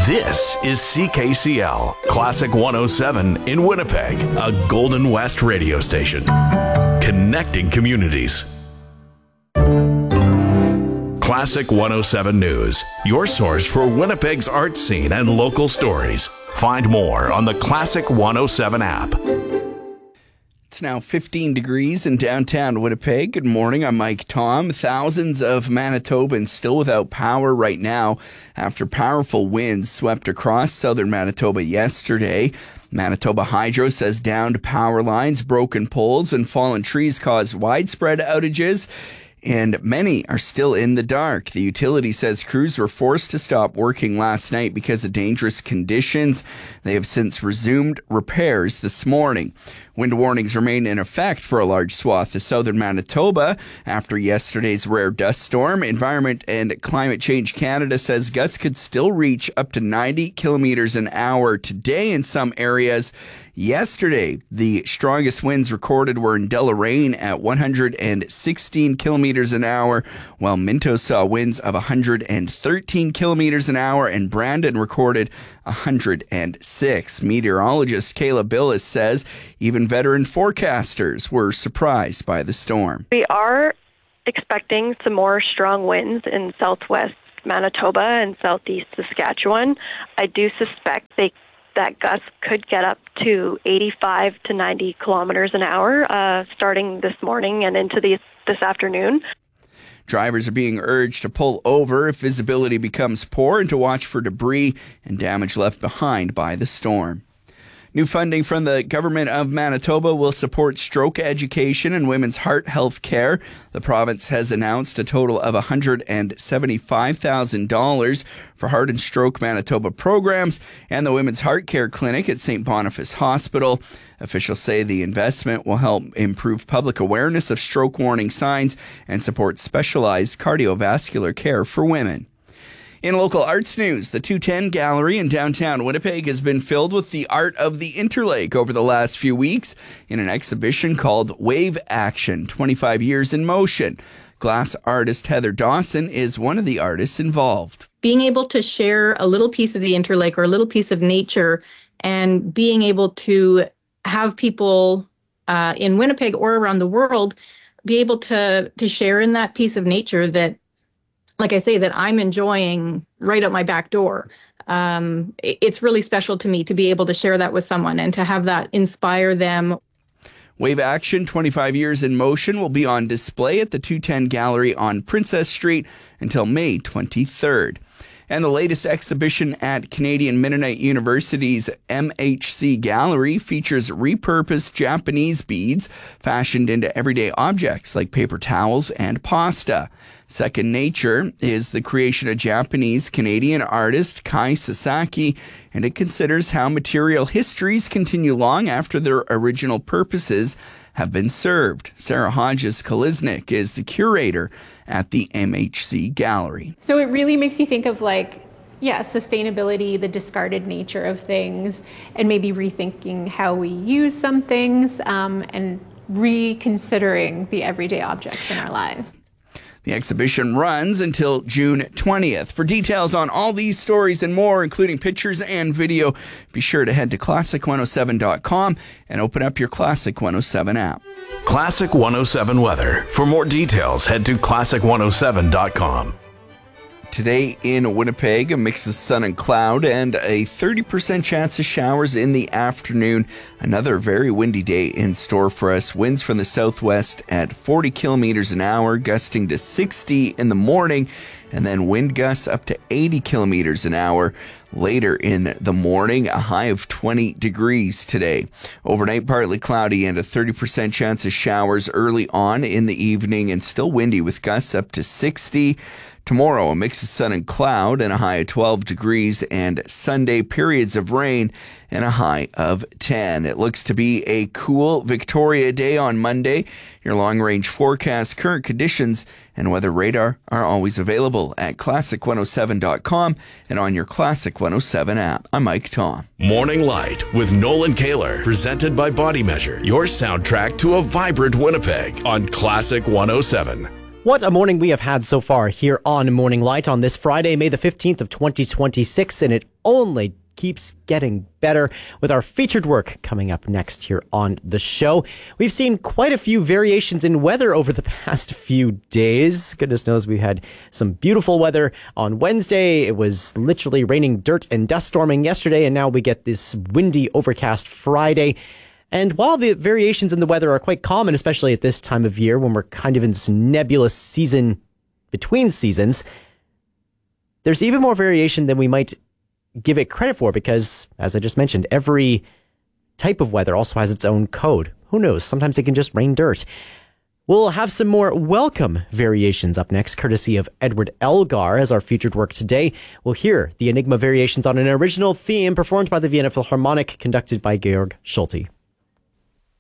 This is CKCL, Classic 107 in Winnipeg, a Golden West radio station. Connecting communities. Classic 107 News, your source for Winnipeg's art scene and local stories. Find more on the Classic 107 app. It's now 15 degrees in downtown Winnipeg. Good morning, I'm Mike Tom. Thousands of Manitobans still without power right now after powerful winds swept across southern Manitoba yesterday. Manitoba Hydro says downed power lines, broken poles, and fallen trees caused widespread outages, and many are still in the dark. The utility says crews were forced to stop working last night because of dangerous conditions. They have since resumed repairs this morning. Wind warnings remain in effect for a large swath of southern Manitoba after yesterday's rare dust storm. Environment and Climate Change Canada says gusts could still reach up to 90 kilometers an hour today in some areas. Yesterday, the strongest winds recorded were in Deloraine at 116 kilometers an hour, while Minto saw winds of 113 kilometers an hour, and Brandon recorded 106. Meteorologist Kayla Billis says even veteran forecasters were surprised by the storm. We are expecting some more strong winds in southwest Manitoba and southeast Saskatchewan. I do suspect that gusts could get up to 85 to 90 kilometers an hour starting this morning and into this afternoon. Drivers are being urged to pull over if visibility becomes poor and to watch for debris and damage left behind by the storm. New funding from the Government of Manitoba will support stroke education and women's heart health care. The province has announced a total of $175,000 for Heart and Stroke Manitoba programs and the Women's Heart Care Clinic at St. Boniface Hospital. Officials say the investment will help improve public awareness of stroke warning signs and support specialized cardiovascular care for women. In local arts news, the 210 Gallery in downtown Winnipeg has been filled with the art of the Interlake over the last few weeks in an exhibition called Wave Action, 25 Years in Motion. Glass artist Heather Dawson is one of the artists involved. Being able to share a little piece of the Interlake or a little piece of nature and being able to have people in Winnipeg or around the world be able to share in that piece of nature that, like I say, that I'm enjoying right out my back door. It's really special to me to be able to share that with someone and to have that inspire them. Wave Action, 25 Years in Motion will be on display at the 210 Gallery on Princess Street until May 23rd. And the latest exhibition at Canadian Mennonite University's MHC Gallery features repurposed Japanese beads fashioned into everyday objects like paper towels and pasta. Second Nature is the creation of Japanese-Canadian artist Kai Sasaki, and it considers how material histories continue long after their original purposes have been served. Sarah Hodges-Koliznik is the curator at the MHC Gallery. So it really makes you think of sustainability, the discarded nature of things, and maybe rethinking how we use some things and reconsidering the everyday objects in our lives. The exhibition runs until June 20th. For details on all these stories and more, including pictures and video, be sure to head to classic107.com and open up your Classic 107 app. Classic 107 weather. For more details, head to classic107.com. Today in Winnipeg, a mix of sun and cloud and a 30% chance of showers in the afternoon. Another very windy day in store for us. Winds from the southwest at 40 kilometers an hour, gusting to 60 in the morning, and then wind gusts up to 80 kilometers an hour later in the morning. A high of 20 degrees today. Overnight, partly cloudy and a 30% chance of showers early on in the evening, and still windy with gusts up to 60. Tomorrow, a mix of sun and cloud and a high of 12 degrees, and Sunday, periods of rain and a high of 10. It looks to be a cool Victoria day on Monday. Your long-range forecast, current conditions, and weather radar are always available at classic107.com and on your Classic 107 app. I'm Mike Tom. Morning Light with Nolan Kaler, presented by Body Measure, your soundtrack to a vibrant Winnipeg on Classic 107. What a morning we have had so far here on Morning Light on this Friday, May the 15th of 2026, and it only keeps getting better with our featured work coming up next here on the show. We've seen quite a few variations in weather over the past few days. Goodness knows we had some beautiful weather on Wednesday. It was literally raining dirt and dust storming yesterday, and now we get this windy, overcast Friday. And while the variations in the weather are quite common, especially at this time of year when we're kind of in this nebulous season between seasons, there's even more variation than we might give it credit for because, as I just mentioned, every type of weather also has its own code. Who knows? Sometimes it can just rain dirt. We'll have some more welcome variations up next, courtesy of Edward Elgar as our featured work today. We'll hear the Enigma variations on an original theme performed by the Vienna Philharmonic, conducted by Georg Schulte.